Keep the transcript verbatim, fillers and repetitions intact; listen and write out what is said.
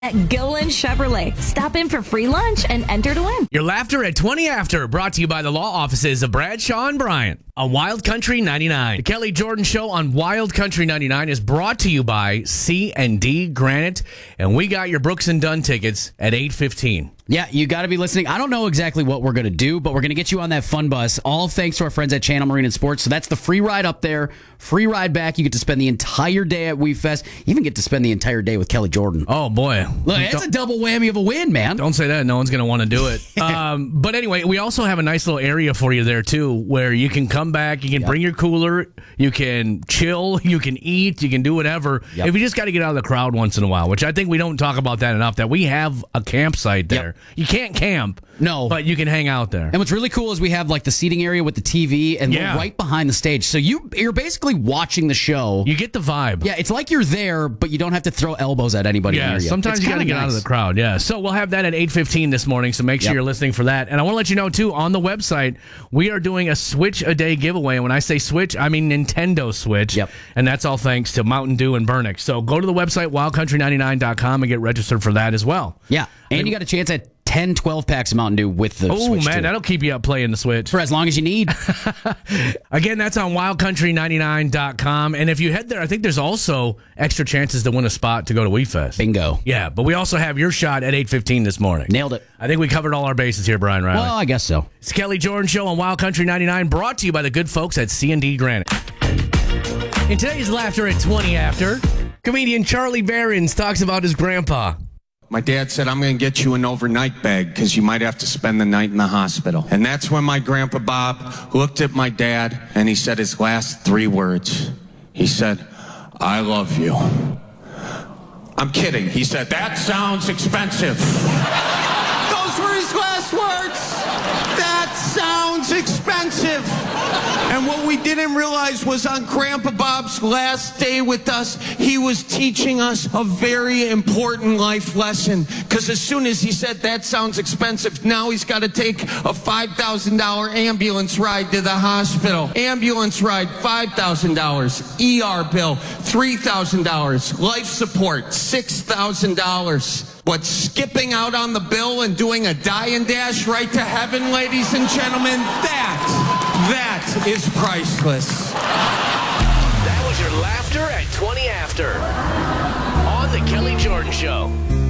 At Gilliland Chevrolet. Stop in for free lunch and enter to win. Your laughter at twenty after, brought to you by the law offices of Bradshaw and Bryant on Wild Country ninety-nine. The Kelly Jordan Show on Wild Country ninety-nine is brought to you by C and D Granite, and we got your Brooks and Dunn tickets at eight fifteen. Yeah, you got to be listening. I don't know exactly what we're going to do, but we're going to get you on that fun bus, all thanks to our friends at Channel Marine and Sports. So that's the free ride up there, free ride back. You get to spend the entire day at WeFest. You even get to spend the entire day with Kelly Jordan. Oh, boy. Look, that's a double whammy of a win, man. Don't say that. No one's going to want to do it. um, but anyway, we also have a nice little area for you there, too, where you can come back, you can yep. bring your cooler, you can chill, you can eat, you can do whatever. Yep. If you just got to get out of the crowd once in a while, which I think we don't talk about that enough, that we have a campsite there. Yep. You can't camp. No. But you can hang out there. And what's really cool is we have like the seating area with the T V and yeah. we're right behind the stage. So you, you're basically watching the show. You get the vibe. Yeah, it's like you're there, but you don't have to throw elbows at anybody yeah, near you. Sometimes it's you got to get nice. out of the crowd. Yeah. So we'll have that at eight fifteen this morning, so make sure yep. you're listening for that. And I want to let you know, too, on the website, we are doing a Switch a Day giveaway. And when I say Switch, I mean Nintendo Switch. Yep. And that's all thanks to Mountain Dew and Burnix. So go to the website, wild country ninety-nine dot com, and get registered for that as well. Yeah. And I, you got a chance at ten, twelve packs of Mountain Dew with the oh, Switch. Oh, man, too. That'll keep you up playing the Switch. For as long as you need. Again, that's on wild country ninety-nine dot com. And if you head there, I think there's also extra chances to win a spot to go to WeFest. Bingo. Yeah, but we also have your shot at eight fifteen this morning. Nailed it. I think we covered all our bases here, Brian Riley. Well, I guess so. It's Kelly Jordan Show on Wild Country ninety-nine, brought to you by the good folks at C and D Granite. In today's Laughter at twenty after, comedian Charlie Berens talks about his grandpa. My dad said, I'm going to get you an overnight bag because you might have to spend the night in the hospital. And that's when my Grandpa Bob looked at my dad and he said his last three words. He said, I love you. I'm kidding. He said, that sounds expensive. Those were his last words. That sounds expensive. And what we didn't realize was on Grandpa Bob's last day with us, he was teaching us a very important life lesson. Because as soon as he said, that sounds expensive, now he's got to take a five thousand dollars ambulance ride to the hospital. Ambulance ride, five thousand dollars. E R bill, three thousand dollars. Life support, six thousand dollars. But skipping out on the bill and doing a die and dash right to heaven, ladies and gentlemen, that, that is priceless. That was your Laughter at twenty after on The Kelly Jordan Show.